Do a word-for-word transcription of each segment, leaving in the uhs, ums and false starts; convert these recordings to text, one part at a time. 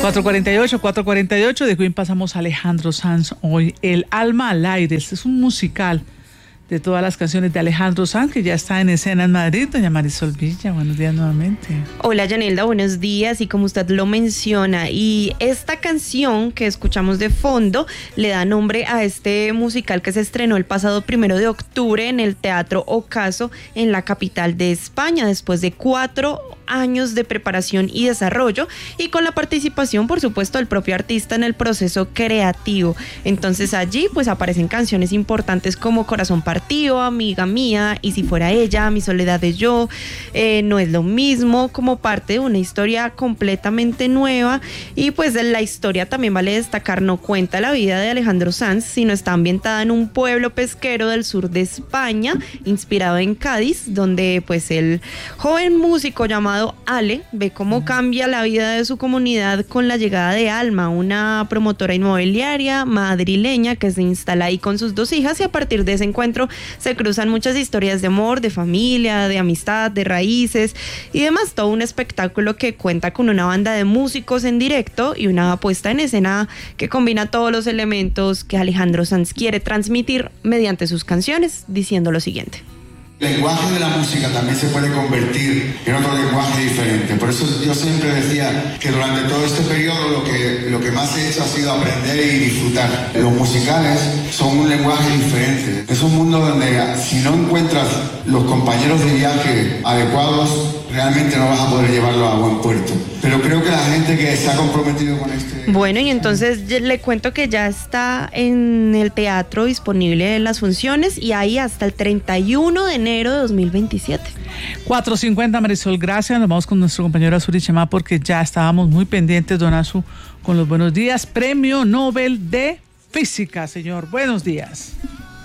cuatro cuarenta y ocho, cuatro cuarenta y ocho, de Queen pasamos a Alejandro Sanz hoy. El alma al aire, este es un musical de todas las canciones de Alejandro Sanz, que ya está en escena en Madrid. Doña Marisol Villa, buenos días nuevamente. Hola, Yanelda, buenos días. Y como usted lo menciona, y esta canción que escuchamos de fondo le da nombre a este musical que se estrenó el pasado primero de octubre en el Teatro Ocaso en la capital de España, después de cuatro años de preparación y desarrollo, y con la participación, por supuesto, del propio artista en el proceso creativo. Entonces allí pues aparecen canciones importantes como Corazón Partido, Amiga Mía, Y Si Fuera Ella, Mi Soledad es Yo, eh, No Es Lo Mismo, como parte de una historia completamente nueva. Y pues la historia, también vale destacar, no cuenta la vida de Alejandro Sanz, sino está ambientada en un pueblo pesquero del sur de España, inspirado en Cádiz, donde pues el joven músico llamado Ale ve cómo cambia la vida de su comunidad con la llegada de Alma, una promotora inmobiliaria madrileña que se instala ahí con sus dos hijas, y a partir de ese encuentro se cruzan muchas historias de amor, de familia, de amistad, de raíces y demás. Todo un espectáculo que cuenta con una banda de músicos en directo y una puesta en escena que combina todos los elementos que Alejandro Sanz quiere transmitir mediante sus canciones, diciendo lo siguiente. El lenguaje de la música también se puede convertir en otro lenguaje diferente. Por eso yo siempre decía que durante todo este periodo lo que, lo que más he hecho ha sido aprender y disfrutar. Los musicales son un lenguaje diferente. Es un mundo donde si no encuentras los compañeros de viaje adecuados, realmente no vas a poder llevarlo a buen puerto. Pero creo que la gente que se ha comprometido con este... Bueno, y entonces le cuento que ya está en el teatro disponible las funciones, y ahí hasta el treinta y uno de enero de dos mil veintisiete. cuatro cincuenta, Marisol, gracias. Nos vamos con nuestro compañero Azuri Chema, porque ya estábamos muy pendientes, don Azu, con los buenos días. Premio Nobel de Física, señor. Buenos días.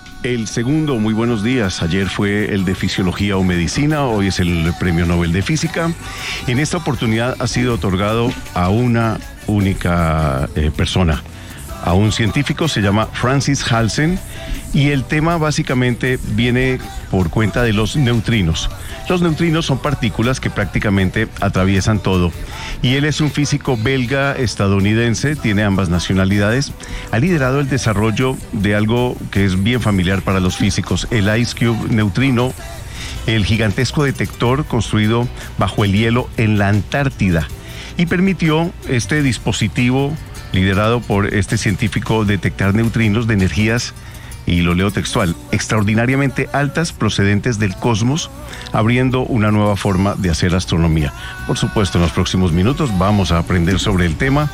El segundo, muy buenos días. Ayer fue el de Fisiología o Medicina, hoy es el Premio Nobel de Física. En esta oportunidad ha sido otorgado a una única eh, persona, a un científico, se llama Francis Halsen, y el tema básicamente viene por cuenta de los neutrinos. Los neutrinos son partículas que prácticamente atraviesan todo, y él es un físico belga estadounidense, tiene ambas nacionalidades. Ha liderado el desarrollo de algo que es bien familiar para los físicos, el Ice Cube neutrino, el gigantesco detector construido bajo el hielo en la Antártida, y permitió este dispositivo liderado por este científico detectar neutrinos de energías, y lo leo textual, extraordinariamente altas procedentes del cosmos, abriendo una nueva forma de hacer astronomía. Por supuesto, en los próximos minutos vamos a aprender sobre el tema.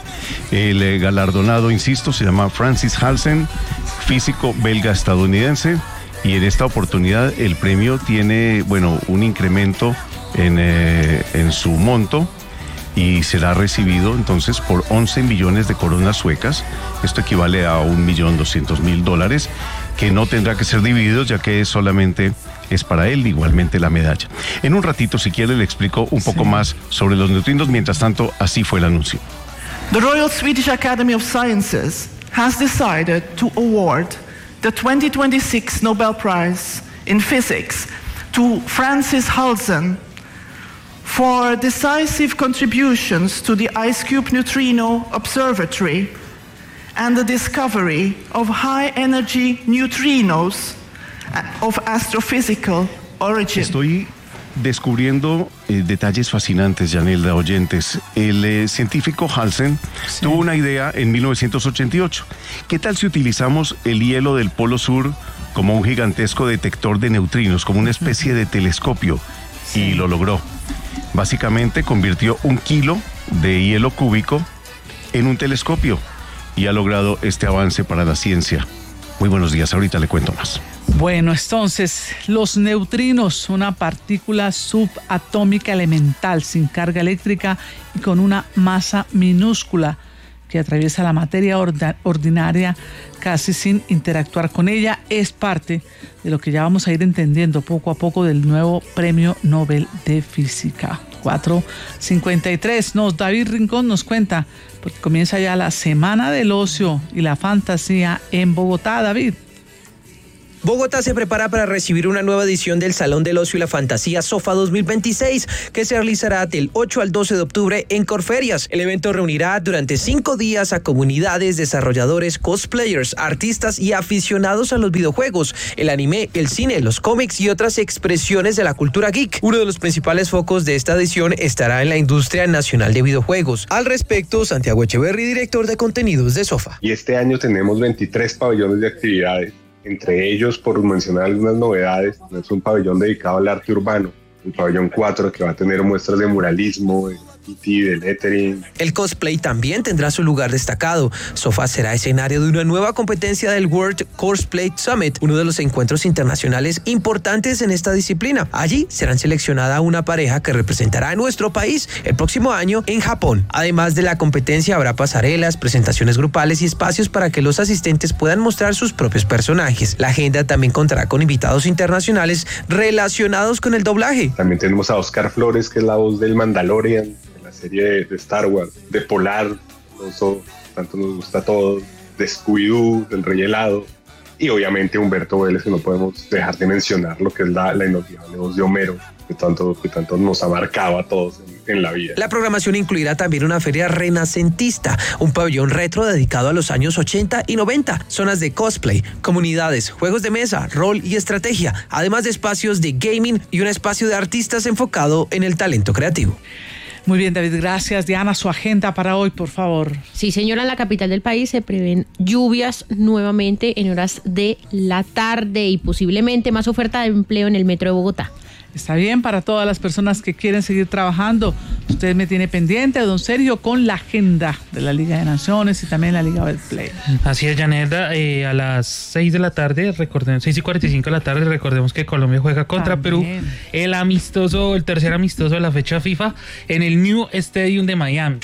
El galardonado, insisto, se llama Francis Halsen, físico belga estadounidense, y en esta oportunidad el premio tiene, bueno, un incremento en, eh, en su monto, y será recibido entonces por once millones de coronas suecas. Esto equivale a un millón doscientos mil dólares, que no tendrá que ser dividido, ya que solamente es para él, igualmente la medalla. En un ratito, si quiere, le explico un poco sí. más sobre los neutrinos. Mientras tanto, así fue el anuncio. The Royal Swedish Academy of Sciences has decided to award the twenty twenty-six Nobel Prize in Physics to Francis Halsen for decisive contributions to the Ice Cube Neutrino Observatory and the discovery of high-energy neutrinos of astrophysical origin. Estoy descubriendo eh, detalles fascinantes, Yanelda, oyentes. El eh, científico Halsen sí. tuvo una idea en mil novecientos ochenta y ocho. ¿Qué tal si utilizamos el hielo del Polo Sur como un gigantesco detector de neutrinos, como una especie de telescopio? Sí. Y lo logró. Básicamente convirtió un kilo de hielo cúbico en un telescopio, y ha logrado este avance para la ciencia. Muy buenos días, ahorita le cuento más. Bueno, entonces, los neutrinos, una partícula subatómica elemental sin carga eléctrica y con una masa minúscula que atraviesa la materia ordinaria casi sin interactuar con ella, es parte de lo que ya vamos a ir entendiendo poco a poco del nuevo Premio Nobel de Física. cuatro cincuenta y tres, nos, David Rincón nos cuenta, porque comienza ya la Semana del Ocio y la Fantasía en Bogotá. David. Bogotá se prepara para recibir una nueva edición del Salón del Ocio y la Fantasía SOFA dos mil veintiséis, que se realizará del ocho al doce de octubre en Corferias. El evento reunirá durante cinco días a comunidades, desarrolladores, cosplayers, artistas y aficionados a los videojuegos, el anime, el cine, los cómics y otras expresiones de la cultura geek. Uno de los principales focos de esta edición estará en la industria nacional de videojuegos. Al respecto, Santiago Echeverry, director de contenidos de SOFA. Y este año tenemos veintitrés pabellones de actividades. Entre ellos, por mencionar algunas novedades, es un pabellón dedicado al arte urbano, el pabellón cuatro, que va a tener muestras de muralismo, de graffiti, de lettering. El cosplay también tendrá su lugar destacado. SOFA será escenario de una nueva competencia del World Cosplay Summit, uno de los encuentros internacionales importantes en esta disciplina. Allí serán seleccionada una pareja que representará a nuestro país el próximo año en Japón. Además de la competencia, habrá pasarelas, presentaciones grupales y espacios para que los asistentes puedan mostrar sus propios personajes. La agenda también contará con invitados internacionales relacionados con el doblaje. También tenemos a Oscar Flores, que es la voz del Mandalorian, serie de, de Star Wars, de Polar, eso tanto nos gusta a todos, de Scooby-Doo, del Rey Helado, y obviamente Humberto Vélez, que no podemos dejar de mencionar, lo que es la, la inolvidable voz de Homero, que tanto, que tanto nos ha marcado a todos en, en la vida. La programación incluirá también una feria renacentista, un pabellón retro dedicado a los años ochenta y noventa, zonas de cosplay, comunidades, juegos de mesa, rol y estrategia, además de espacios de gaming y un espacio de artistas enfocado en el talento creativo. Muy bien, David, gracias. Diana, su agenda para hoy, por favor. Sí, señora, en la capital del país se prevén lluvias nuevamente en horas de la tarde y posiblemente más oferta de empleo en el metro de Bogotá. Está bien para todas las personas que quieren seguir trabajando. Usted me tiene pendiente, don Sergio, con la agenda de la Liga de Naciones y también la Liga Betplay. Así es, Yanelda, eh, a las seis de la tarde, recordemos, seis y cuarenta y cinco de la tarde, recordemos que Colombia juega contra también Perú, el amistoso, el tercer amistoso de la fecha FIFA en el New Stadium de Miami.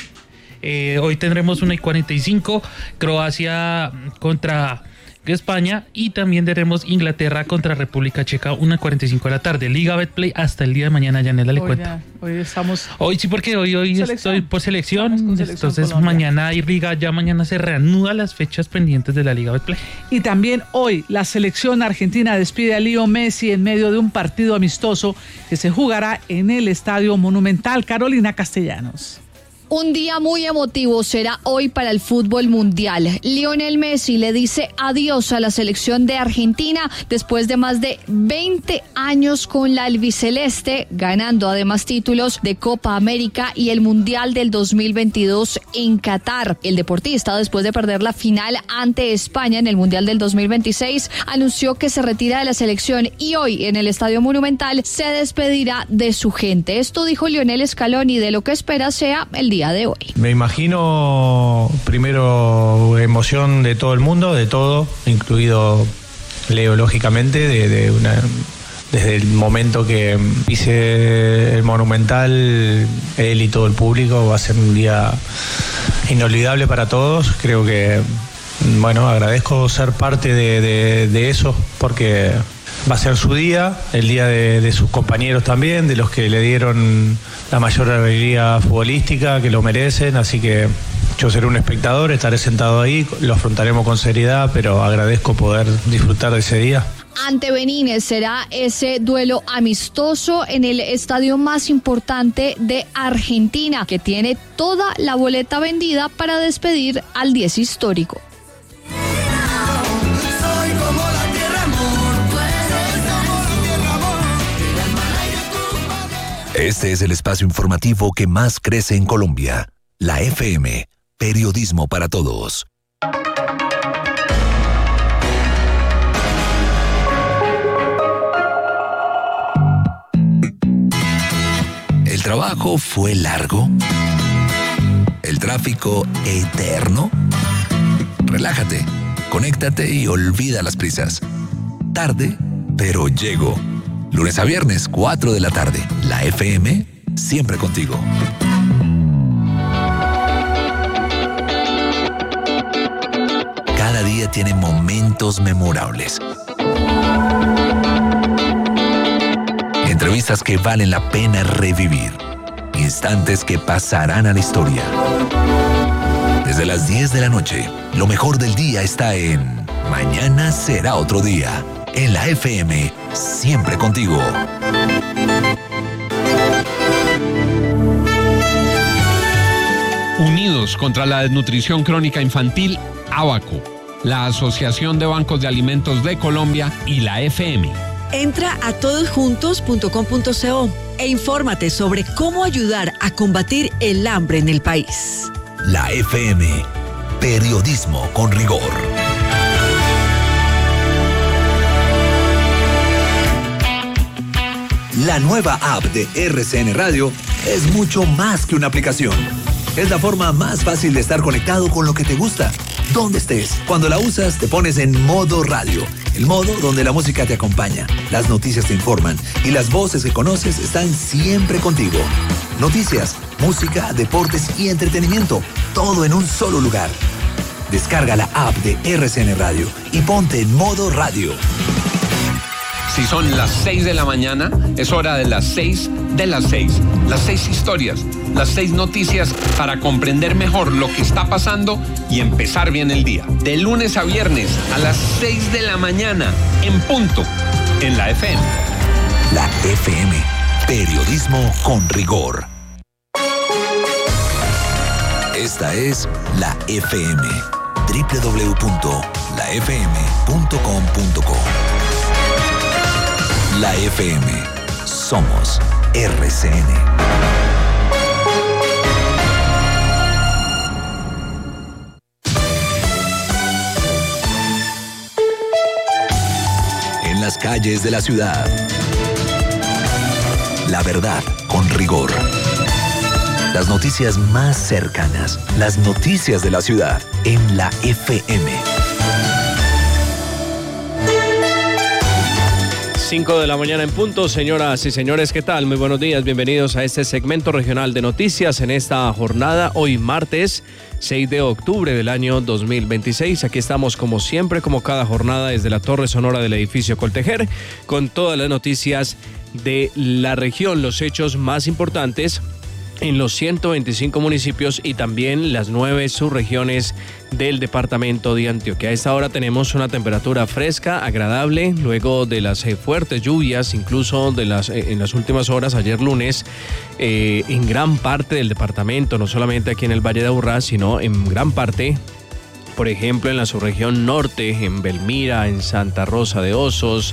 Eh, hoy tendremos una y cuarenta y cinco, Croacia contra España, y también tenemos Inglaterra contra República Checa, una y cuarenta y cinco de la tarde. Liga Betplay hasta el día de mañana, Yanela, le hoy cuento. Ya, hoy estamos... Hoy sí, porque hoy, hoy estoy por selección, selección entonces Colombia. Mañana hay Liga, ya mañana se reanuda las fechas pendientes de la Liga Betplay. Y también hoy la selección argentina despide a Leo Messi en medio de un partido amistoso que se jugará en el Estadio Monumental. Carolina Castellanos. Un día muy emotivo será hoy para el fútbol mundial. Lionel Messi le dice adiós a la selección de Argentina después de más de veinte años con la albiceleste, ganando además títulos de Copa América y el Mundial del dos mil veintidós en Qatar. El deportista, después de perder la final ante España en el Mundial del dos mil veintiséis, anunció que se retira de la selección y hoy en el Estadio Monumental se despedirá de su gente. Esto dijo Lionel Scaloni de lo que espera sea el día de hoy. Me imagino primero emoción de todo el mundo, de todo, incluido Leo, lógicamente, de, de una, desde el momento que hice el Monumental, él y todo el público, va a ser un día inolvidable para todos. Creo que, bueno, agradezco ser parte de, de, de eso, porque va a ser su día, el día de, de sus compañeros también, de los que le dieron la mayor alegría futbolística, que lo merecen, así que yo seré un espectador, estaré sentado ahí, lo afrontaremos con seriedad, pero agradezco poder disfrutar de ese día. Ante Benín será ese duelo amistoso en el estadio más importante de Argentina, que tiene toda la boleta vendida para despedir al diez histórico. Este es el espacio informativo que más crece en Colombia. La F M, periodismo para todos. ¿El trabajo fue largo? ¿El tráfico eterno? Relájate, conéctate y olvida las prisas. Tarde, pero llego. Lunes a viernes, cuatro de la tarde. La F M, siempre contigo. Cada día tiene momentos memorables. Entrevistas que valen la pena revivir. Instantes que pasarán a la historia. Desde las diez de la noche, lo mejor del día está en Mañana será otro día. En la F M, siempre contigo. Unidos contra la desnutrición crónica infantil, ABACO, la Asociación de Bancos de Alimentos de Colombia y la F M. Entra a todosjuntos punto com punto co e infórmate sobre cómo ayudar a combatir el hambre en el país. La F M, periodismo con rigor. La nueva app de R C N Radio es mucho más que una aplicación. Es la forma más fácil de estar conectado con lo que te gusta, donde estés. Cuando la usas, te pones en modo radio, el modo donde la música te acompaña, las noticias te informan y las voces que conoces están siempre contigo. Noticias, música, deportes y entretenimiento, todo en un solo lugar. Descarga la app de R C N Radio y ponte en modo radio. Si son las seis de la mañana, es hora de las seis de las seis. Las seis historias, las seis noticias para comprender mejor lo que está pasando y empezar bien el día. De lunes a viernes a las seis de la mañana, en punto, en la F M. La F M, periodismo con rigor. Esta es la F M, doble u doble u doble u punto la f m punto com punto co. La F M, somos R C N. En las calles de la ciudad, la verdad con rigor. Las noticias más cercanas, las noticias de la ciudad en la F M. cinco de la mañana en punto, señoras y señores, ¿qué tal? Muy buenos días, bienvenidos a este segmento regional de noticias en esta jornada, hoy martes seis de octubre del año dos mil veintiséis. Aquí estamos como siempre, como cada jornada, desde la torre sonora del edificio Coltejer, con todas las noticias de la región, los hechos más importantes en los ciento veinticinco municipios y también las nueve subregiones del departamento de Antioquia. A esta hora tenemos una temperatura fresca, agradable, luego de las eh, fuertes lluvias, incluso de las eh, en las últimas horas, ayer lunes, eh, en gran parte del departamento, no solamente aquí en el Valle de Aburrá, sino en gran parte, por ejemplo, en la subregión norte, en Belmira, en Santa Rosa de Osos,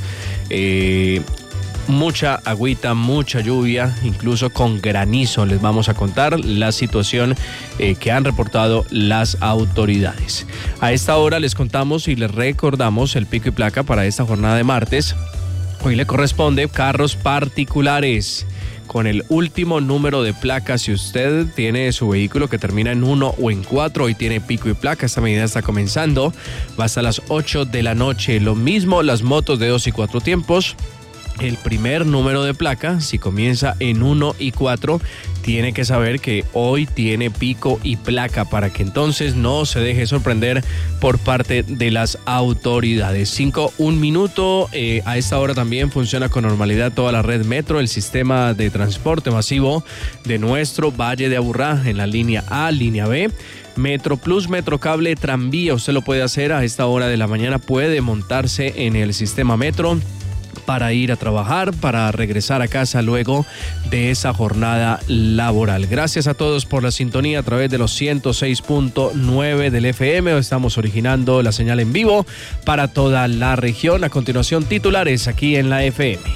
eh, mucha agüita, mucha lluvia, incluso con granizo. Les vamos a contar la situación eh, que han reportado las autoridades. A esta hora les contamos y les recordamos el pico y placa para esta jornada de martes. Hoy le corresponde carros particulares con el último número de placa. Si usted tiene su vehículo que termina en uno o en cuatro y tiene pico y placa, esta medida está comenzando, va hasta las ocho de la noche. Lo mismo las motos de dos y cuatro tiempos. El primer número de placa, si comienza en uno y cuatro, tiene que saber que hoy tiene pico y placa para que entonces no se deje sorprender por parte de las autoridades. cinco, un minuto. Eh, a esta hora también funciona con normalidad toda la red metro, el sistema de transporte masivo de nuestro Valle de Aburrá en la línea A, línea B. Metro Plus, Metro Cable, tranvía, usted lo puede hacer a esta hora de la mañana, puede montarse en el sistema metro para ir a trabajar, para regresar a casa luego de esa jornada laboral. Gracias a todos por la sintonía a través de los ciento seis punto nueve del F M. Estamos originando la señal en vivo para toda la región. A continuación, titulares aquí en la F M.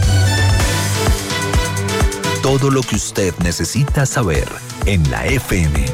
Todo lo que usted necesita saber en la F M.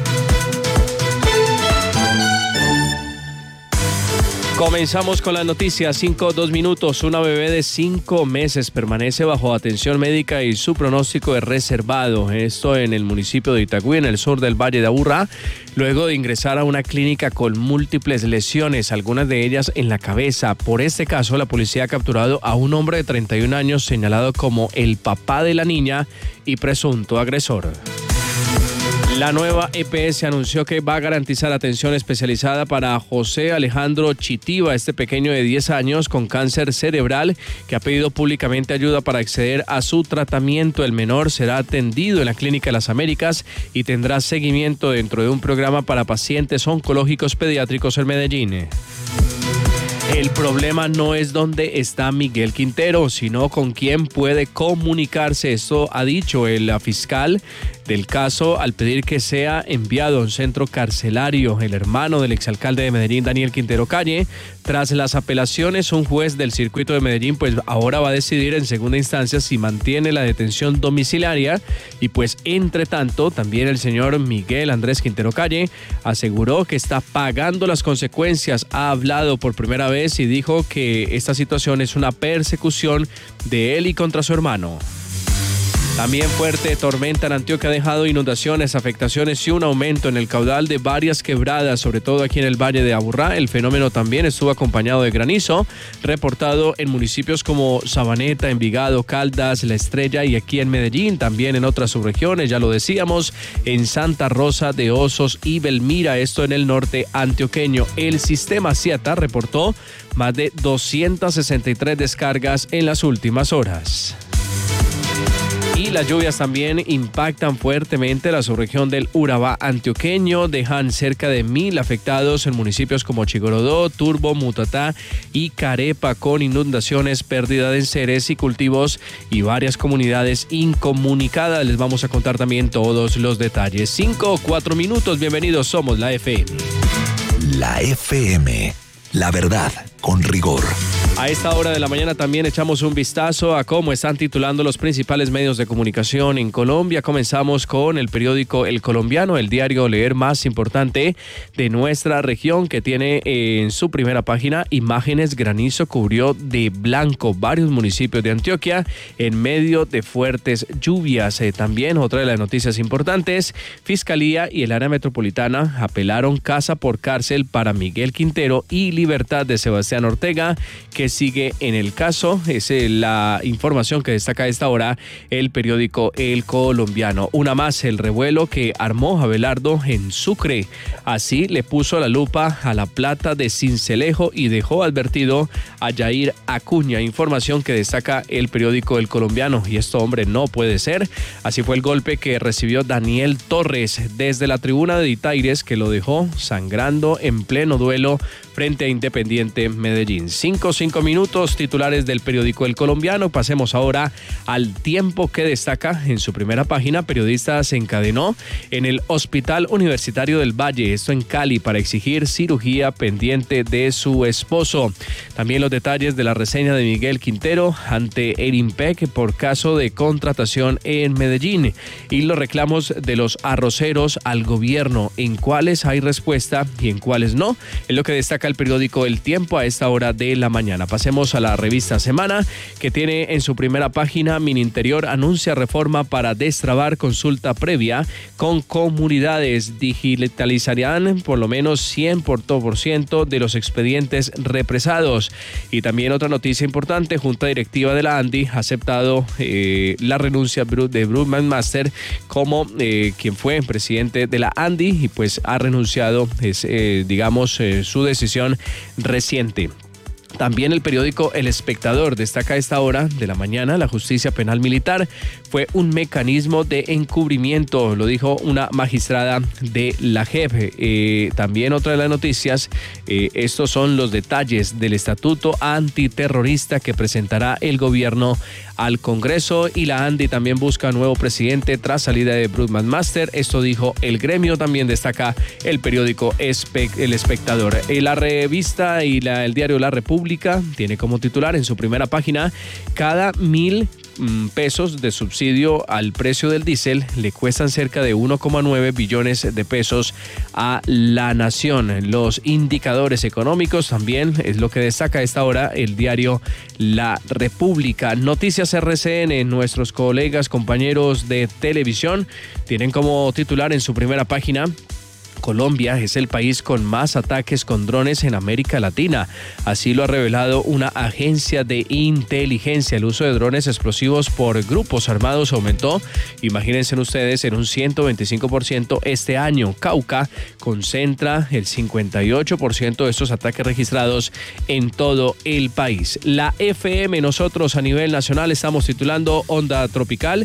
Comenzamos con las noticias, cinco, dos minutos. Una bebé de cinco meses permanece bajo atención médica y su pronóstico es reservado. Esto en el municipio de Itagüí, en el sur del Valle de Aburrá, luego de ingresar a una clínica con múltiples lesiones, algunas de ellas en la cabeza. Por este caso, la policía ha capturado a un hombre de treinta y un años señalado como el papá de la niña y presunto agresor. La nueva E P S anunció que va a garantizar atención especializada para José Alejandro Chitiva, este pequeño de diez años con cáncer cerebral que ha pedido públicamente ayuda para acceder a su tratamiento. El menor será atendido en la Clínica Las Américas y tendrá seguimiento dentro de un programa para pacientes oncológicos pediátricos en Medellín. El problema no es dónde está Miguel Quintero, sino con quién puede comunicarse. Esto ha dicho el fiscal del caso al pedir que sea enviado a un centro carcelario el hermano del exalcalde de Medellín, Daniel Quintero Calle. Tras las apelaciones, un juez del circuito de Medellín pues ahora va a decidir en segunda instancia si mantiene la detención domiciliaria y pues entre tanto también el señor Miguel Andrés Quintero Calle aseguró que está pagando las consecuencias. Ha hablado por primera vez y dijo que esta situación es una persecución de él y contra su hermano. También fuerte tormenta en Antioquia ha dejado inundaciones, afectaciones y un aumento en el caudal de varias quebradas, sobre todo aquí en el Valle de Aburrá. El fenómeno también estuvo acompañado de granizo, reportado en municipios como Sabaneta, Envigado, Caldas, La Estrella y aquí en Medellín, también en otras subregiones, ya lo decíamos, en Santa Rosa de Osos y Belmira, esto en el norte antioqueño. El sistema Ciata reportó más de doscientas sesenta y tres descargas en las últimas horas. Y las lluvias también impactan fuertemente la subregión del Urabá antioqueño, dejan cerca de mil afectados en municipios como Chigorodó, Turbo, Mutatá y Carepa, con inundaciones, pérdida de enseres y cultivos y varias comunidades incomunicadas. Les vamos a contar también todos los detalles. Cinco o cuatro minutos, bienvenidos, somos la F M. La F M, la verdad con rigor. A esta hora de la mañana también echamos un vistazo a cómo están titulando los principales medios de comunicación en Colombia. Comenzamos con el periódico El Colombiano, el diario leer más importante de nuestra región, que tiene en su primera página imágenes: granizo cubrió de blanco varios municipios de Antioquia en medio de fuertes lluvias. Eh, también otra de las noticias importantes: Fiscalía y el área metropolitana apelaron casa por cárcel para Miguel Quintero y libertad de Sebastián Ortega, que sigue en el caso. Es la información que destaca a esta hora el periódico El Colombiano. Una más, el revuelo que armó Abelardo en Sucre. Así le puso la lupa a la plata de Sincelejo y dejó advertido a Yair Acuña. Información que destaca el periódico El Colombiano. Y esto, hombre, no puede ser. Así fue el golpe que recibió Daniel Torres desde la tribuna de Itaires, que lo dejó sangrando en pleno duelo frente a Independiente Medellín. Cinco, cinco minutos, titulares del periódico El Colombiano. Pasemos ahora al Tiempo, que destaca en su primera página: periodista se encadenó en el Hospital Universitario del Valle, esto en Cali, para exigir cirugía pendiente de su esposo. También los detalles de la reseña de Miguel Quintero ante el IMPEC por caso de contratación en Medellín y los reclamos de los arroceros al gobierno, en cuáles hay respuesta y en cuáles no, es lo que destaca el periódico El Tiempo a esta hora de la mañana. Pasemos a la revista Semana, que tiene en su primera página: Mininterior anuncia reforma para destrabar consulta previa con comunidades. Digitalizarán por lo menos cien por ciento de los expedientes represados. Y también otra noticia importante: Junta Directiva de la ANDI ha aceptado eh, la renuncia de Bruce McMaster como eh, quien fue presidente de la ANDI, y pues ha renunciado, es, eh, digamos, eh, su decisión reciente. También el periódico El Espectador destaca a esta hora de la mañana: la justicia penal militar fue un mecanismo de encubrimiento, lo dijo una magistrada de la J E P. Eh, también otra de las noticias, eh, estos son los detalles del estatuto antiterrorista que presentará el gobierno al Congreso, y la ANDI también busca nuevo presidente tras salida de Bruce McMaster. Esto dijo el gremio. También destaca el periódico Espe- El Espectador. Eh, la revista y la, el diario La República tiene como titular en su primera página: cada mil pesos de subsidio al precio del diésel le cuestan cerca de uno coma nueve billones de pesos a la nación. Los indicadores económicos también es lo que destaca a esta hora el diario La República. Noticias R C N, nuestros colegas, compañeros de televisión, tienen como titular en su primera página: Colombia es el país con más ataques con drones en América Latina. Así lo ha revelado una agencia de inteligencia. El uso de drones explosivos por grupos armados aumentó, imagínense ustedes, en un ciento veinticinco por ciento este año. Cauca concentra el cincuenta y ocho por ciento de estos ataques registrados en todo el país. La F M, nosotros a nivel nacional estamos titulando: onda tropical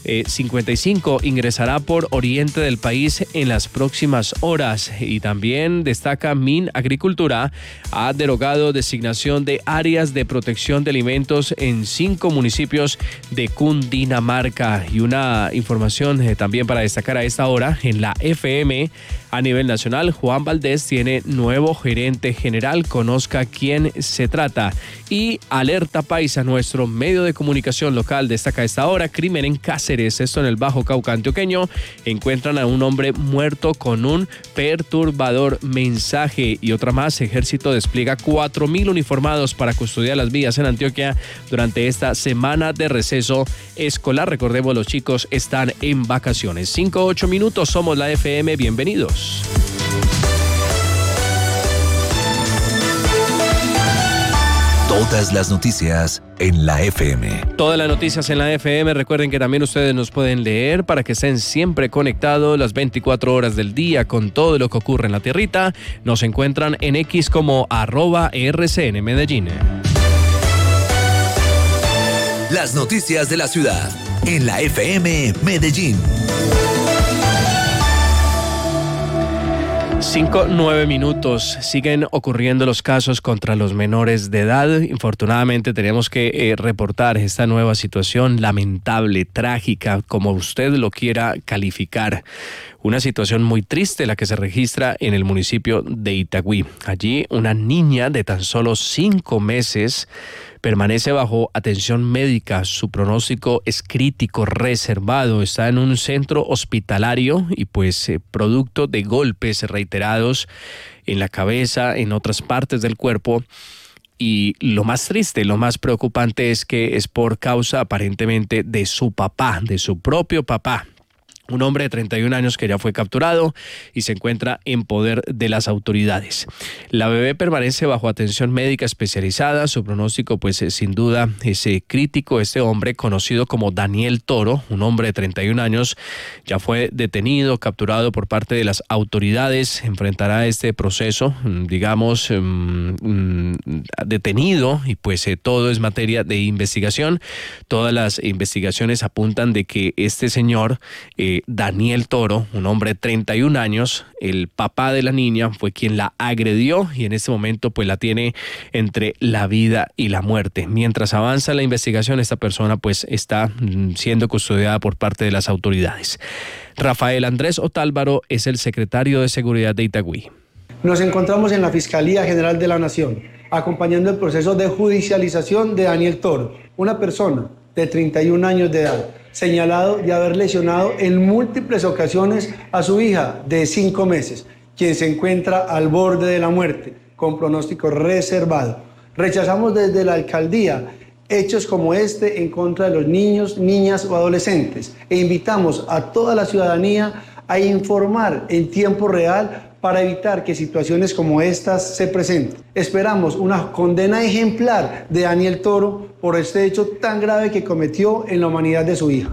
eh, cincuenta y cinco ingresará por oriente del país en las próximas horas. Y también destaca Minagricultura ha derogado designación de áreas de protección de alimentos en cinco municipios de Cundinamarca. Y una información eh, también para destacar a esta hora en la F M a nivel nacional. Juan Valdés tiene nuevo gerente general. Conozca quién se trata. Y Alerta Paisa, nuestro medio de comunicación local, destaca a esta hora crimen en Cáceres, esto en el Bajo Cauca antioqueño. Encuentran a un hombre muerto con un perturbador mensaje. Y otra más, Ejército despliega cuatro mil uniformados para custodiar las vías en Antioquia durante esta semana de receso escolar. Recordemos, los chicos están en vacaciones. cinco, ocho minutos, somos la F M, bienvenidos. Todas las noticias en la F M. Todas las noticias en la F M. Recuerden que también ustedes nos pueden leer para que estén siempre conectados las veinticuatro horas del día con todo lo que ocurre en la tierrita. Nos encuentran en X como arroba R C N Medellín. Las noticias de la ciudad en la F M Medellín. Cinco, nueve minutos. Siguen ocurriendo los casos contra los menores de edad. Infortunadamente tenemos que eh, reportar esta nueva situación lamentable, trágica, como usted lo quiera calificar. Una situación muy triste la que se registra en el municipio de Itagüí. Allí una niña de tan solo cinco meses permanece bajo atención médica. Su pronóstico es crítico, reservado. Está en un centro hospitalario y pues eh, producto de golpes reiterados en la cabeza, en otras partes del cuerpo. Y lo más triste, lo más preocupante es que es por causa aparentemente de su papá, de su propio papá. Un hombre de treinta y un años que ya fue capturado y se encuentra en poder de las autoridades. La bebé permanece bajo atención médica especializada. Su pronóstico, pues, eh, sin duda es eh, crítico. Este hombre, conocido como Daniel Toro, un hombre de treinta y un años, ya fue detenido, capturado por parte de las autoridades. Enfrentará este proceso, digamos, um, um, detenido, y pues eh, todo es materia de investigación. Todas las investigaciones apuntan de que este señor... Eh, Daniel Toro, un hombre de treinta y un años, el papá de la niña, fue quien la agredió y en este momento pues la tiene entre la vida y la muerte. Mientras avanza la investigación, esta persona pues está siendo custodiada por parte de las autoridades. Rafael Andrés Otálvaro es el secretario de Seguridad de Itagüí. Nos encontramos en la Fiscalía General de la Nación, acompañando el proceso de judicialización de Daniel Toro, una persona de treinta y un años de edad, señalado de haber lesionado en múltiples ocasiones a su hija de cinco meses, quien se encuentra al borde de la muerte, con pronóstico reservado. Rechazamos desde la alcaldía hechos como este en contra de los niños, niñas o adolescentes e invitamos a toda la ciudadanía a informar en tiempo real para evitar que situaciones como estas se presenten. Esperamos una condena ejemplar de Daniel Toro por este hecho tan grave que cometió en la humanidad de su hija.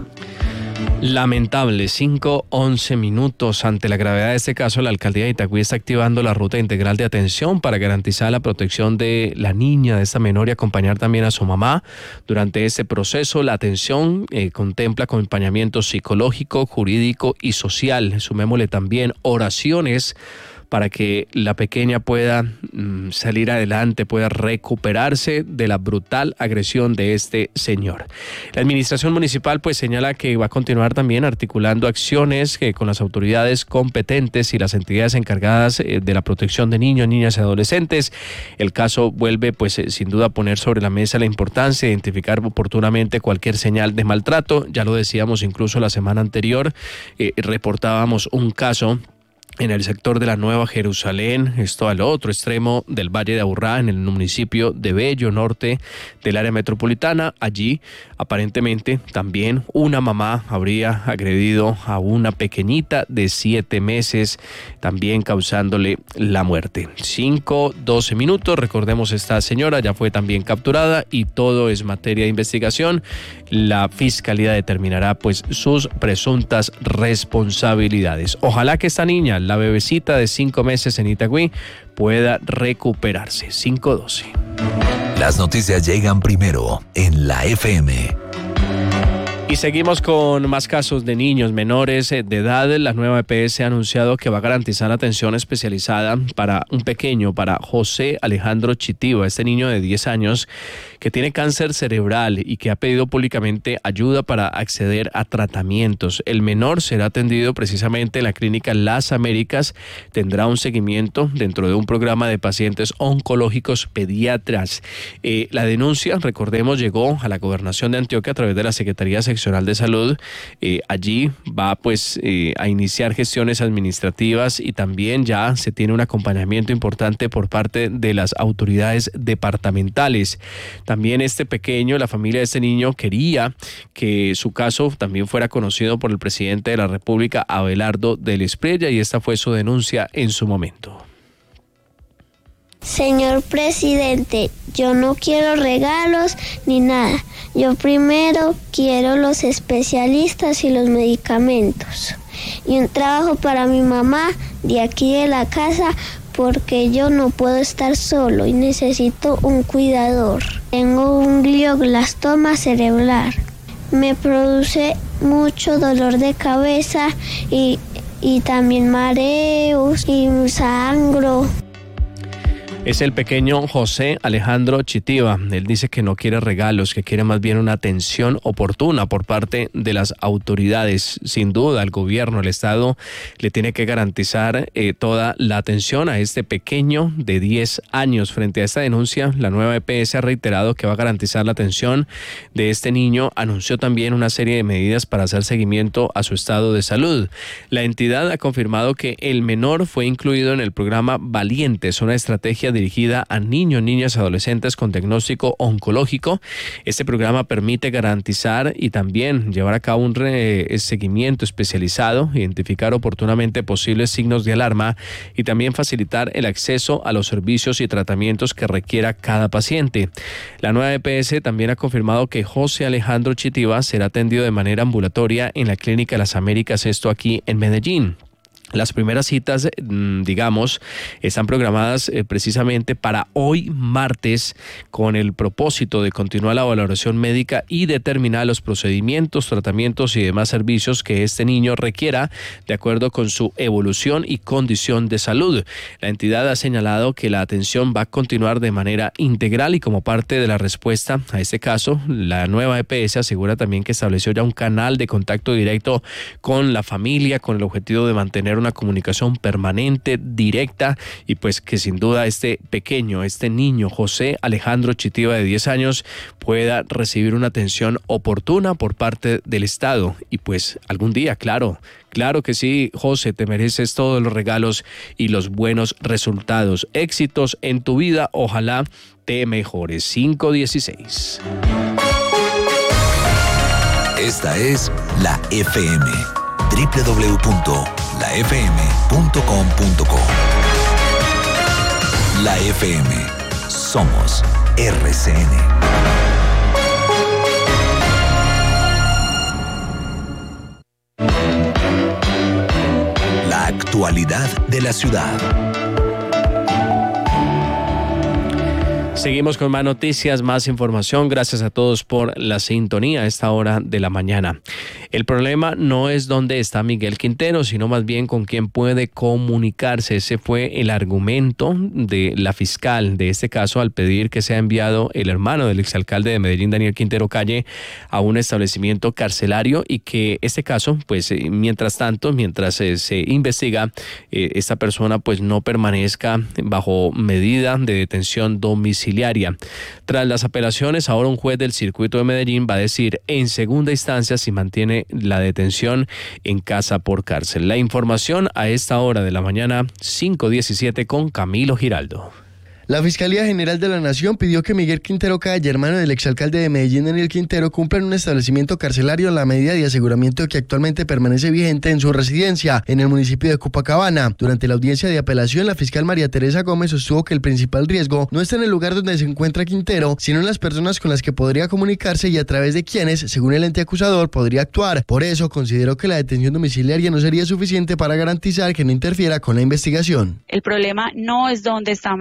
Lamentable, cinco, once minutos. Ante la gravedad de este caso, la alcaldía de Itagüí está activando la ruta integral de atención para garantizar la protección de la niña, de esta menor, y acompañar también a su mamá durante este proceso. La atención eh, contempla acompañamiento psicológico, jurídico y social. Sumémosle también oraciones para que la pequeña pueda mm, salir adelante, pueda recuperarse de la brutal agresión de este señor. La administración municipal pues señala que va a continuar también articulando acciones que con las autoridades competentes y las entidades encargadas eh, de la protección de niños, niñas y adolescentes. El caso vuelve pues eh, sin duda a poner sobre la mesa la importancia de identificar oportunamente cualquier señal de maltrato. Ya lo decíamos incluso la semana anterior, eh, reportábamos un caso en el sector de la Nueva Jerusalén, esto al otro extremo del Valle de Aburrá, en el municipio de Bello, norte del área metropolitana. Allí, aparentemente, también una mamá habría agredido a una pequeñita de siete meses, también causándole la muerte. Cinco, doce minutos. Recordemos, esta señora ya fue también capturada y todo es materia de investigación. La fiscalía determinará pues sus presuntas responsabilidades. Ojalá que esta niña, la bebecita de cinco meses en Itagüí, pueda recuperarse. cinco doce. Las noticias llegan primero en la F M. Y seguimos con más casos de niños menores de edad. La nueva E P S ha anunciado que va a garantizar atención especializada para un pequeño, para José Alejandro Chitiva, este niño de diez años que tiene cáncer cerebral y que ha pedido públicamente ayuda para acceder a tratamientos. El menor será atendido precisamente en la clínica Las Américas. Tendrá un seguimiento dentro de un programa de pacientes oncológicos pediatras. Eh, la denuncia, recordemos, llegó a la Gobernación de Antioquia a través de la Secretaría Seccional de Salud. Eh, allí va pues eh, a iniciar gestiones administrativas y también ya se tiene un acompañamiento importante por parte de las autoridades departamentales. También este pequeño, la familia de este niño, quería que su caso también fuera conocido por el presidente de la República, Abelardo del Espriella, y esta fue su denuncia en su momento. Señor presidente, yo no quiero regalos ni nada. Yo primero quiero los especialistas y los medicamentos. Y un trabajo para mi mamá de aquí de la casa, porque yo no puedo estar solo y necesito un cuidador. Tengo un glioblastoma cerebral. Me produce mucho dolor de cabeza y, y también mareos y sangro. Es el pequeño José Alejandro Chitiva. Él dice que no quiere regalos, que quiere más bien una atención oportuna por parte de las autoridades. Sin duda, el gobierno, el Estado, le tiene que garantizar eh, toda la atención a este pequeño de diez años. Frente a esta denuncia, la nueva E P S ha reiterado que va a garantizar la atención de este niño. Anunció también una serie de medidas para hacer seguimiento a su estado de salud. La entidad ha confirmado que el menor fue incluido en el programa Valientes, una estrategia dirigida a niños, niñas y adolescentes con diagnóstico oncológico. Este programa permite garantizar y también llevar a cabo un re- seguimiento especializado, identificar oportunamente posibles signos de alarma y también facilitar el acceso a los servicios y tratamientos que requiera cada paciente. La nueva E P S también ha confirmado que José Alejandro Chitiva será atendido de manera ambulatoria en la Clínica Las Américas, esto aquí en Medellín. Las primeras citas, digamos, están programadas eh, precisamente para hoy martes, con el propósito de continuar la valoración médica y determinar los procedimientos, tratamientos y demás servicios que este niño requiera de acuerdo con su evolución y condición de salud. La entidad ha señalado que la atención va a continuar de manera integral y como parte de la respuesta a este caso, la nueva E P S asegura también que estableció ya un canal de contacto directo con la familia con el objetivo de mantener una comunicación permanente, directa, y pues que sin duda este pequeño, este niño José Alejandro Chitiva de diez años pueda recibir una atención oportuna por parte del Estado. Y pues algún día, claro, claro que sí, José, te mereces todos los regalos y los buenos resultados. Éxitos en tu vida, ojalá te mejores. cinco dieciséis. Esta es la F M. doble u doble u doble u punto la f m punto com punto co. La F M. Somos R C N. La actualidad de la ciudad. Seguimos con más noticias, más información. Gracias a todos por la sintonía a esta hora de la mañana. El problema no es dónde está Miguel Quintero, sino más bien con quién puede comunicarse. Ese fue el argumento de la fiscal de este caso al pedir que sea enviado el hermano del exalcalde de Medellín, Daniel Quintero Calle, a un establecimiento carcelario y que este caso, pues mientras tanto, mientras eh, se investiga, eh, esta persona pues no permanezca bajo medida de detención domiciliaria. Tras las apelaciones, ahora un juez del circuito de Medellín va a decir en segunda instancia si mantiene la detención en casa por cárcel. La información a esta hora de la mañana, cinco diecisiete, con Camilo Giraldo. La Fiscalía General de la Nación pidió que Miguel Quintero Calle, hermano del exalcalde de Medellín, Daniel Quintero, cumpla en un establecimiento carcelario la medida de aseguramiento que actualmente permanece vigente en su residencia en el municipio de Copacabana. Durante la audiencia de apelación, la fiscal María Teresa Gómez sostuvo que el principal riesgo no está en el lugar donde se encuentra Quintero, sino en las personas con las que podría comunicarse y a través de quienes, según el ente acusador, podría actuar. Por eso, consideró que la detención domiciliaria no sería suficiente para garantizar que no interfiera con la investigación. El problema no es dónde está Miguel Quintero,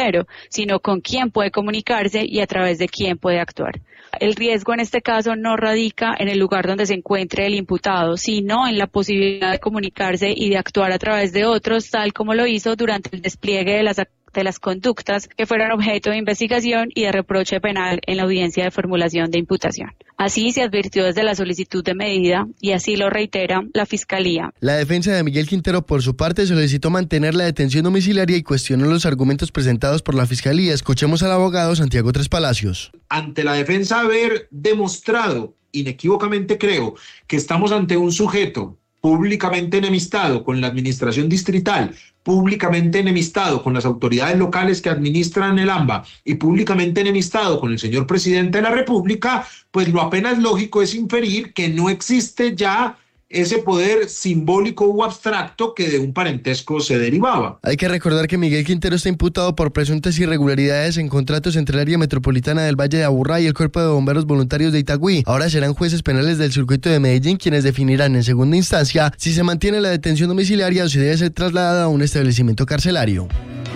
Quintero, sino con quién puede comunicarse y a través de quién puede actuar. El riesgo en este caso no radica en el lugar donde se encuentre el imputado, sino en la posibilidad de comunicarse y de actuar a través de otros, tal como lo hizo durante el despliegue de las de las conductas que fueron objeto de investigación y de reproche penal en la audiencia de formulación de imputación. Así se advirtió desde la solicitud de medida y así lo reitera la Fiscalía. La defensa de Miguel Quintero, por su parte, solicitó mantener la detención domiciliaria y cuestionó los argumentos presentados por la Fiscalía. Escuchemos al abogado Santiago Tres Palacios. Ante la defensa haber demostrado, inequívocamente creo, que estamos ante un sujeto públicamente enemistado con la administración distrital, públicamente enemistado con las autoridades locales que administran el AMBA y públicamente enemistado con el señor presidente de la República, pues lo apenas lógico es inferir que no existe ya ese poder simbólico u abstracto que de un parentesco se derivaba. Hay que recordar que Miguel Quintero está imputado por presuntas irregularidades en contratos entre el área metropolitana del Valle de Aburrá y el Cuerpo de Bomberos Voluntarios de Itagüí. Ahora serán jueces penales del circuito de Medellín quienes definirán en segunda instancia si se mantiene la detención domiciliaria o si debe ser trasladada a un establecimiento carcelario.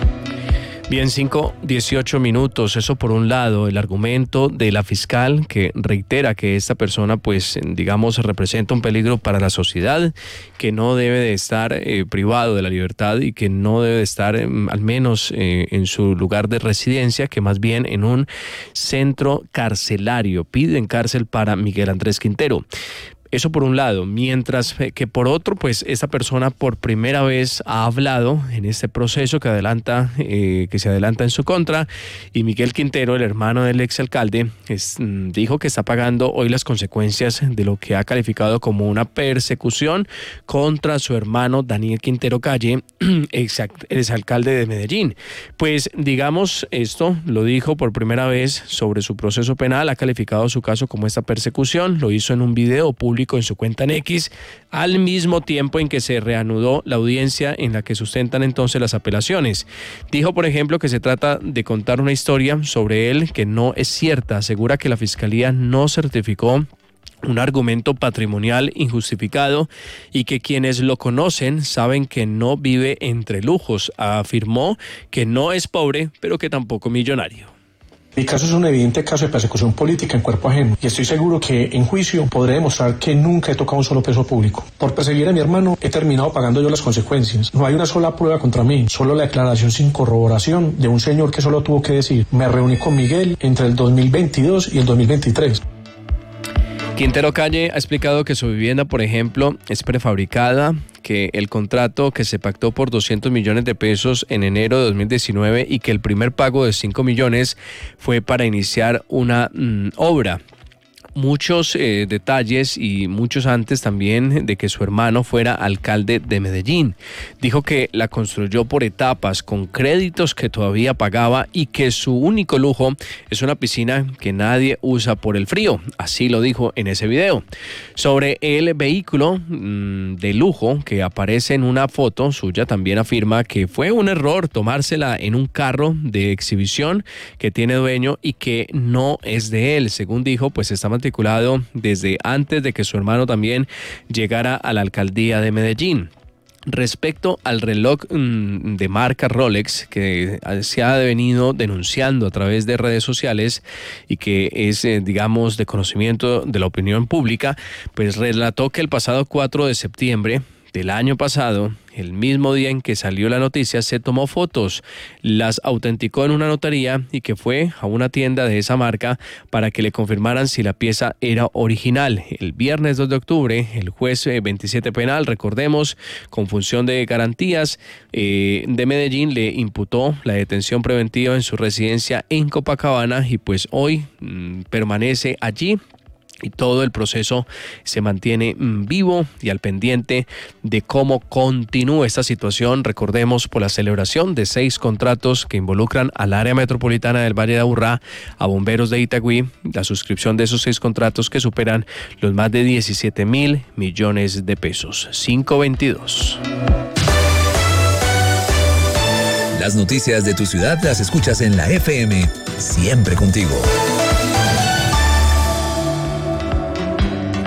Bien, cinco dieciocho minutos, eso por un lado, el argumento de la fiscal que reitera que esta persona, pues, digamos, representa un peligro para la sociedad, que no debe de estar eh, privado de la libertad y que no debe de estar, eh, al menos, eh, en su lugar de residencia, que más bien en un centro carcelario. Piden cárcel para Miguel Andrés Quintero. Eso por un lado, mientras que por otro, pues esta persona por primera vez ha hablado en este proceso que adelanta, eh, que se adelanta en su contra, y Miguel Quintero, el hermano del exalcalde, es, dijo que está pagando hoy las consecuencias de lo que ha calificado como una persecución contra su hermano Daniel Quintero Calle, ex, exalcalde de Medellín. Pues digamos, esto lo dijo por primera vez sobre su proceso penal, ha calificado su caso como esta persecución, lo hizo en un video público en su cuenta en X, al mismo tiempo en que se reanudó la audiencia en la que sustentan entonces las apelaciones. Dijo, por ejemplo, que se trata de contar una historia sobre él que no es cierta. Asegura que la Fiscalía no certificó un argumento patrimonial injustificado y que quienes lo conocen saben que no vive entre lujos. Afirmó que no es pobre, pero que tampoco millonario. Mi caso es un evidente caso de persecución política en cuerpo ajeno y estoy seguro que en juicio podré demostrar que nunca he tocado un solo peso público. Por perseguir a mi hermano he terminado pagando yo las consecuencias. No hay una sola prueba contra mí, solo la declaración sin corroboración de un señor que solo tuvo que decir: me reuní con Miguel entre el dos mil veintidós y el dos mil veintitrés. Quintero Calle ha explicado que su vivienda, por ejemplo, es prefabricada, que el contrato que se pactó por doscientos millones de pesos en enero de dos mil diecinueve y que el primer pago de cinco millones fue para iniciar una mmm, obra. Muchos eh, detalles y muchos antes también de que su hermano fuera alcalde de Medellín. Dijo que la construyó por etapas con créditos que todavía pagaba y que su único lujo es una piscina que nadie usa por el frío. Así lo dijo en ese video. Sobre el vehículo mmm, de lujo que aparece en una foto suya, también afirma que fue un error tomársela en un carro de exhibición que tiene dueño y que no es de él. Según dijo, pues está mantenido desde antes de que su hermano también llegara a la alcaldía de Medellín. Respecto al reloj mmm, de marca Rolex que se ha venido denunciando a través de redes sociales y que es, eh, digamos, de conocimiento de la opinión pública, pues relató que el pasado cuatro de septiembre del año pasado, el mismo día en que salió la noticia, se tomó fotos, las autenticó en una notaría y que fue a una tienda de esa marca para que le confirmaran si la pieza era original. El viernes dos de octubre, el juez veintisiete penal, recordemos, con función de garantías eh, de Medellín, le imputó la detención preventiva en su residencia en Copacabana y pues hoy mmm, permanece allí. Y todo el proceso se mantiene vivo y al pendiente de cómo continúa esta situación. Recordemos, por la celebración de seis contratos que involucran al área metropolitana del Valle de Aburrá, a bomberos de Itagüí, la suscripción de esos seis contratos que superan los más de diecisiete mil millones de pesos. cinco veintidós. Las noticias de tu ciudad las escuchas en la F M, siempre contigo.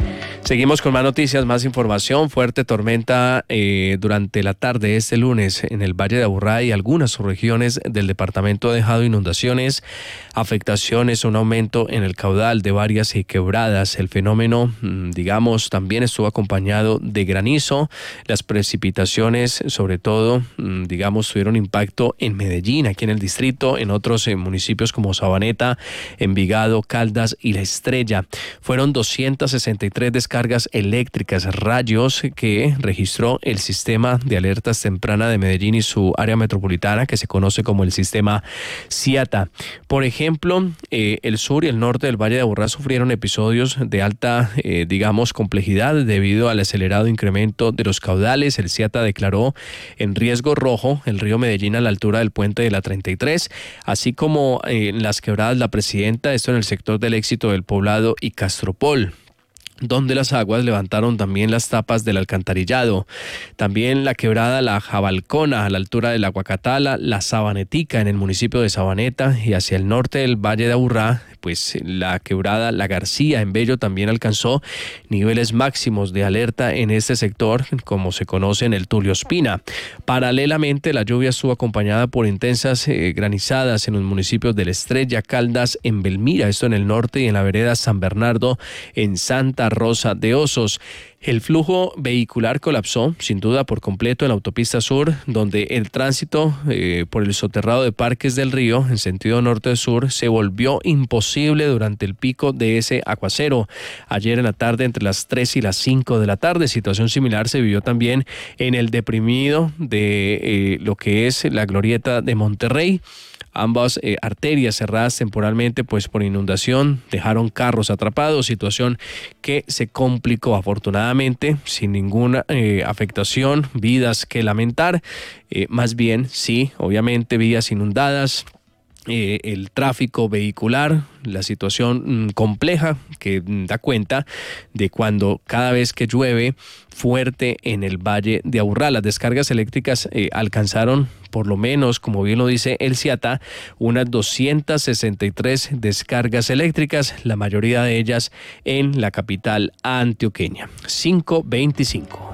Seguimos con más noticias, más información. Fuerte tormenta eh, durante la tarde de este lunes en el Valle de Aburrá y algunas regiones del departamento ha dejado inundaciones, afectaciones, un aumento en el caudal de varias quebradas. El fenómeno, digamos, también estuvo acompañado de granizo. Las precipitaciones, sobre todo, digamos, tuvieron impacto en Medellín, aquí en el distrito, en otros eh, municipios como Sabaneta, Envigado, Caldas y La Estrella. Fueron doscientas sesenta y tres descargas eléctricas, rayos, que registró el sistema de alertas temprana de Medellín y su área metropolitana, que se conoce como el sistema SIATA. Por ejemplo, eh, el sur y el norte del Valle de Aburrá sufrieron episodios de alta, eh, digamos, complejidad debido al acelerado incremento de los caudales. El SIATA declaró en riesgo rojo el río Medellín a la altura del puente de la treinta y tres, así como eh, en las quebradas La Presidenta, esto en el sector del Éxito del Poblado y Castropol, donde las aguas levantaron también las tapas del alcantarillado. También la quebrada La Jabalcona, a la altura de la Guacatala, la Sabanetica en el municipio de Sabaneta, y hacia el norte del Valle de Aburrá, pues la quebrada La García en Bello también alcanzó niveles máximos de alerta en este sector, como se conoce en el Tulio Espina. Paralelamente, la lluvia estuvo acompañada por intensas eh, granizadas en los municipios de La Estrella, Caldas, en Belmira, esto en el norte, y en la vereda San Bernardo, en Santa Rosa de Osos. El flujo vehicular colapsó, sin duda, por completo en la autopista sur, donde el tránsito eh, por el soterrado de Parques del Río, en sentido norte-sur, se volvió imposible durante el pico de ese aguacero. Ayer en la tarde, entre las tres y las cinco de la tarde, situación similar se vivió también en el deprimido de eh, lo que es la glorieta de Monterrey. Ambas eh, arterias cerradas temporalmente pues por inundación dejaron carros atrapados, situación que se complicó afortunadamente sin ninguna eh, afectación, vidas que lamentar, eh, más bien sí, obviamente vías inundadas. Eh, el tráfico vehicular, la situación mm, compleja que mm, da cuenta de cuando cada vez que llueve fuerte en el Valle de Aburrá. Las descargas eléctricas eh, alcanzaron por lo menos, como bien lo dice el SIATA, unas doscientas sesenta y tres descargas eléctricas, la mayoría de ellas en la capital antioqueña. cinco veinticinco.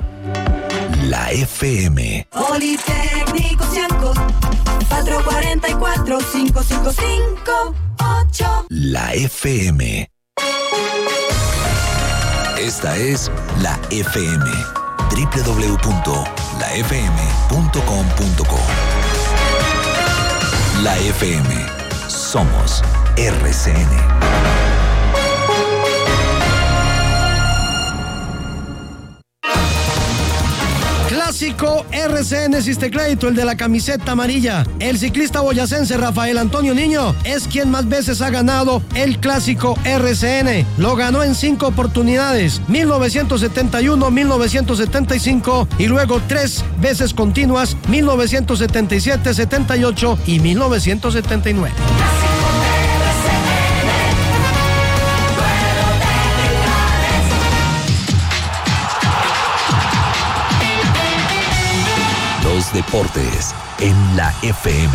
La F M. Politécnico Cianco, cuatro cuatro cuatro, cinco cinco cinco ocho. La F M. Esta es la F M. doble u doble u doble u punto la f m punto com punto co. La F M. Somos R C N. Clásico R C N Sistecrédito, el de la camiseta amarilla. El ciclista boyacense Rafael Antonio Niño es quien más veces ha ganado el Clásico R C N. Lo ganó en cinco oportunidades, mil novecientos setenta y uno, mil novecientos setenta y cinco y luego tres veces continuas, mil novecientos setenta y siete, setenta y ocho y mil novecientos setenta y nueve. Los deportes en la F M.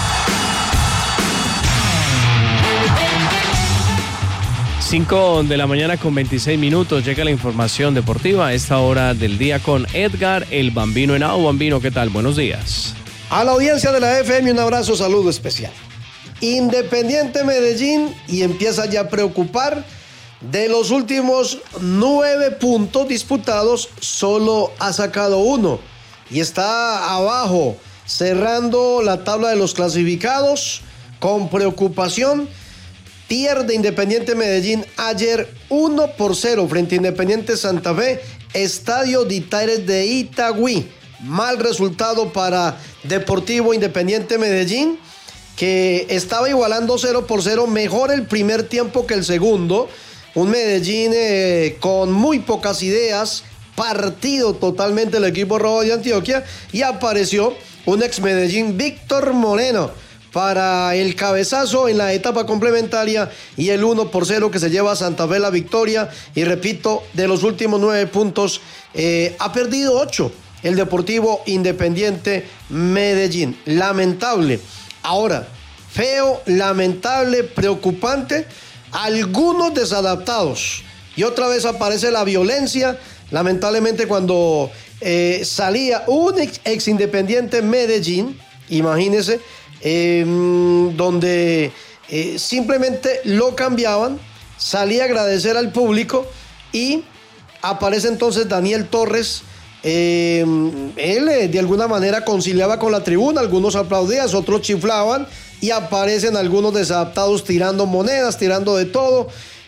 cinco de la mañana con veintiséis minutos. Llega la información deportiva a esta hora del día con Edgar el Bambino Henao. Bambino, ¿qué tal? Buenos días. A la audiencia de la F M un abrazo, saludo especial. Independiente Medellín, y empieza ya a preocupar. De los últimos nueve puntos disputados, solo ha sacado uno. Y está abajo, cerrando la tabla de los clasificados con preocupación. Pierde Independiente Medellín ayer uno por cero frente a Independiente Santa Fe, Estadio de Itaires de Itagüí. Mal resultado para Deportivo Independiente Medellín, que estaba igualando cero por cero, mejor el primer tiempo que el segundo. Un Medellín eh, con muy pocas ideas, partido totalmente el equipo rojo de Antioquia, y apareció un ex Medellín, Víctor Moreno, para el cabezazo en la etapa complementaria y el uno por cero que se lleva a Santa Fe la victoria. Y repito, de los últimos nueve puntos eh, ha perdido ocho el Deportivo Independiente Medellín. Lamentable. Ahora, feo, lamentable, preocupante. Algunos desadaptados y otra vez aparece la violencia. Lamentablemente cuando eh, salía un ex, ex Independiente Medellín, imagínense, eh, donde eh, simplemente lo cambiaban, salía a agradecer al público y aparece entonces Daniel Torres. Eh, él eh, de alguna manera conciliaba con la tribuna, algunos aplaudían, otros chiflaban y aparecen algunos desadaptados tirando monedas, tirando de todo.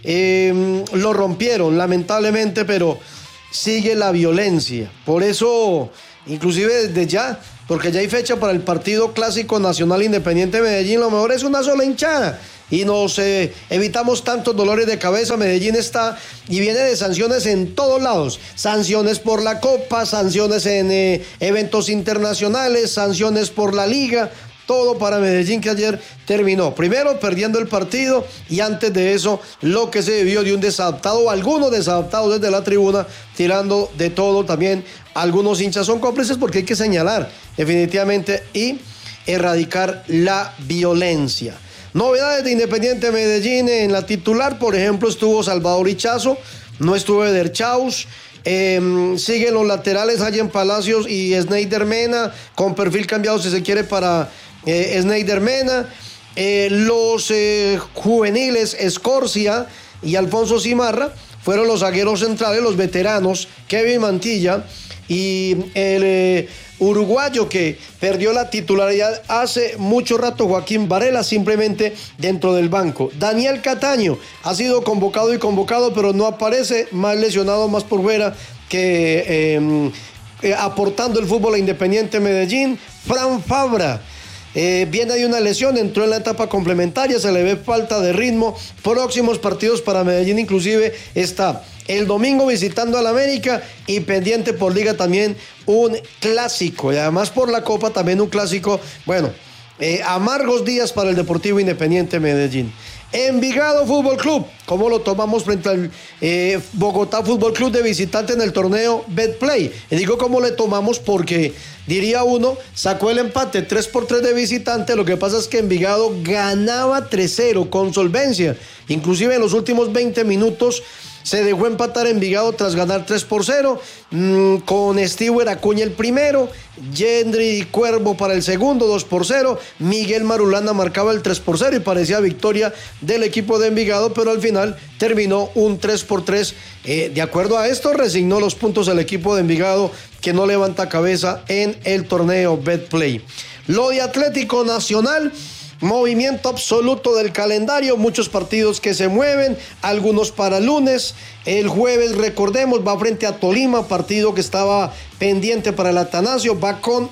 Eh, lo rompieron lamentablemente, pero sigue la violencia. Por eso, inclusive desde ya, porque ya hay fecha para el partido clásico Nacional Independiente Medellín, lo mejor es una sola hinchada y nos eh, evitamos tantos dolores de cabeza. Medellín está y viene de sanciones en todos lados, sanciones por la Copa, sanciones en eh, eventos internacionales, sanciones por la Liga, todo para Medellín, que ayer terminó primero perdiendo el partido y antes de eso lo que se vivió de un desadaptado o algunos desadaptados desde la tribuna tirando de todo. También algunos hinchas son cómplices porque hay que señalar definitivamente y erradicar la violencia. Novedades de Independiente Medellín en la titular, por ejemplo, estuvo Salvador Ichazo, no estuvo Eder Chaus. Eh, siguen los laterales Allen Palacios y Sneider Mena, con perfil cambiado si se quiere para eh, Sneider Mena. Eh, los eh, juveniles Escorcia y Alfonso Cimarra fueron los zagueros centrales, los veteranos Kevin Mantilla y el eh, uruguayo que perdió la titularidad hace mucho rato, Joaquín Varela, simplemente dentro del banco. Daniel Cataño ha sido convocado y convocado, pero no aparece, más lesionado, más por fuera que eh, eh, aportando el fútbol a Independiente Medellín. Fran Fabra eh, viene de una lesión, entró en la etapa complementaria, se le ve falta de ritmo. Próximos partidos para Medellín inclusive está el domingo visitando al América y pendiente por Liga también un clásico y además por la Copa también un clásico. Bueno, eh, amargos días para el Deportivo Independiente Medellín. Envigado Fútbol Club, ¿cómo lo tomamos frente al eh, Bogotá Fútbol Club de visitante en el torneo Betplay? Y digo cómo le tomamos porque, diría uno, sacó el empate tres por tres de visitante. Lo que pasa es que Envigado ganaba tres cero con solvencia. Inclusive en los últimos veinte minutos se dejó empatar Envigado tras ganar tres por cero, mmm, con Stewart Acuña el primero, Gendry Cuervo para el segundo, dos por cero, Miguel Marulanda marcaba el tres por cero y parecía victoria del equipo de Envigado, pero al final terminó un tres por tres. Eh, de acuerdo a esto, resignó los puntos el equipo de Envigado, que no levanta cabeza en el torneo Betplay. Lo de Atlético Nacional, movimiento absoluto del calendario, muchos partidos que se mueven, algunos para lunes. El jueves, recordemos, va frente a Tolima, partido que estaba pendiente para el Atanasio, va con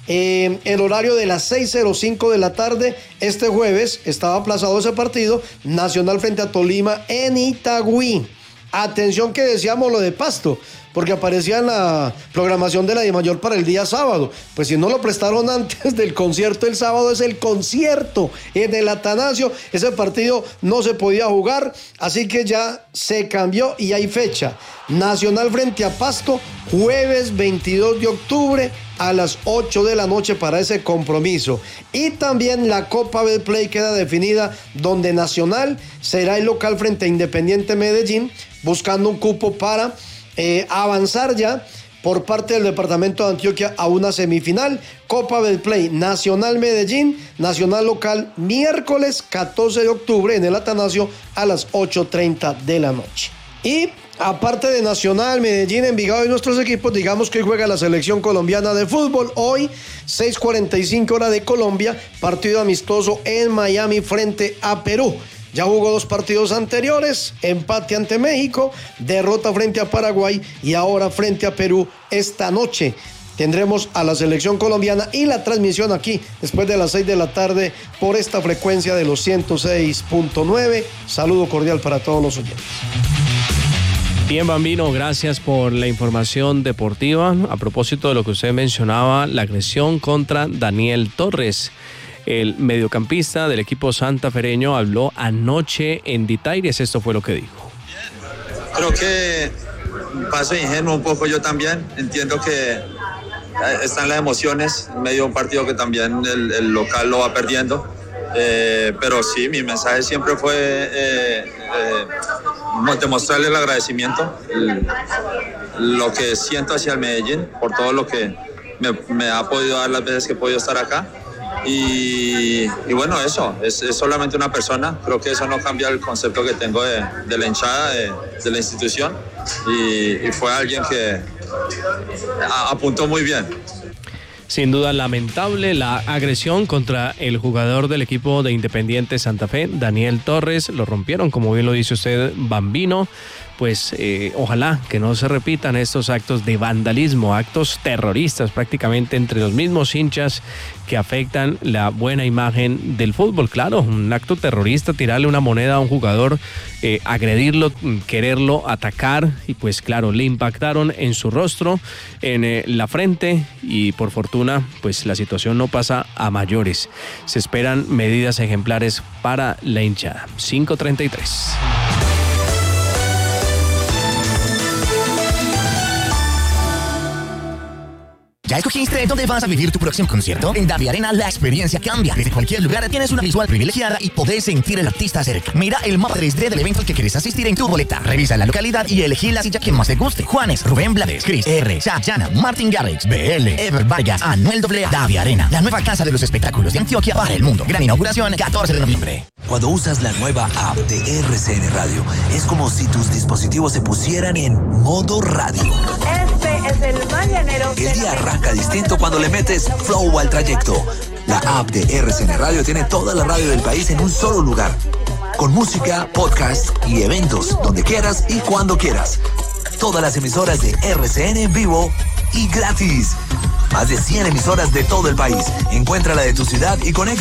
eh, el horario de las seis cero cinco de la tarde. Este jueves estaba aplazado ese partido, Nacional frente a Tolima en Itagüí. Atención que decíamos lo de Pasto, porque aparecía en la programación de la DIMAYOR para el día sábado. Pues si no lo prestaron antes del concierto el sábado, es el concierto en el Atanasio. Ese partido no se podía jugar, así que ya se cambió y hay fecha. Nacional frente a Pasto, jueves veintidós de octubre a las ocho de la noche para ese compromiso. Y también la Copa Betplay queda definida, donde Nacional será el local frente a Independiente Medellín, buscando un cupo para eh, avanzar ya por parte del departamento de Antioquia a una semifinal. Copa Betplay, Nacional Medellín, Nacional local, miércoles catorce de octubre en el Atanasio a las ocho treinta de la noche. Y aparte de Nacional, Medellín, Envigado y nuestros equipos, digamos que hoy juega la selección colombiana de fútbol. Hoy, seis cuarenta y cinco hora de Colombia, partido amistoso en Miami frente a Perú. Ya jugó dos partidos anteriores, empate ante México, derrota frente a Paraguay y ahora frente a Perú. Esta noche tendremos a la selección colombiana y la transmisión aquí después de las seis de la tarde por esta frecuencia de los ciento seis punto nueve. Saludo cordial para todos los oyentes. Bien, Bambino, gracias por la información deportiva. A propósito de lo que usted mencionaba, la agresión contra Daniel Torres. El mediocampista del equipo santafereño habló anoche en Ditaires. Esto fue lo que dijo. Creo que paso ingenuo un poco yo también. Entiendo que están las emociones en medio de un partido que también el, el local lo va perdiendo. Eh, pero sí, mi mensaje siempre fue eh, eh, demostrarle el agradecimiento, el, lo que siento hacia el Medellín por todo lo que me, me ha podido dar las veces que he podido estar acá. Y, y bueno, eso, es, es solamente una persona. Creo que eso no cambia el concepto que tengo de, de la hinchada, de, de la institución. Y, y fue alguien que a, apuntó muy bien. Sin duda lamentable la agresión contra el jugador del equipo de Independiente Santa Fe, Daniel Torres. Lo rompieron, como bien lo dice usted, Bambino. Pues eh, ojalá que no se repitan estos actos de vandalismo, actos terroristas prácticamente entre los mismos hinchas que afectan la buena imagen del fútbol. Claro, un acto terrorista, tirarle una moneda a un jugador, eh, agredirlo, quererlo atacar y pues claro, le impactaron en su rostro, en eh, la frente y por fortuna pues la situación no pasa a mayores. Se esperan medidas ejemplares para la hinchada. cinco treinta y tres. ¿Ya escogiste dónde vas a vivir tu próximo concierto? En Davi Arena la experiencia cambia. Desde cualquier lugar tienes una visual privilegiada y podés sentir el artista cerca. Mira el mapa tres D del evento al que quieres asistir en tu boleta. Revisa la localidad y elegí la silla que más te guste. Juanes, Rubén Blades, Chris R, Chayana, Martin Garrix, B L, Ever Vargas, Anuel A A. Davi Arena, la nueva casa de los espectáculos de Antioquia para el mundo. Gran inauguración, catorce de noviembre. Cuando usas la nueva app de R C N Radio, es como si tus dispositivos se pusieran en modo radio. Este es el mañanero. El día arranca distinto cuando le metes flow al trayecto. La app de R C N Radio tiene toda la radio del país en un solo lugar. Con música, podcast y eventos, donde quieras y cuando quieras. Todas las emisoras de R C N en vivo y gratis. Más de cien emisoras de todo el país. Encuentra la de tu ciudad y conecta.